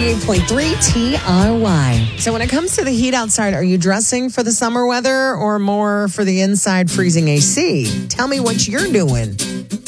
98.3 TRY. So when it comes to the heat outside, are you dressing for the summer weather or more for the inside freezing AC? Tell me what you're doing.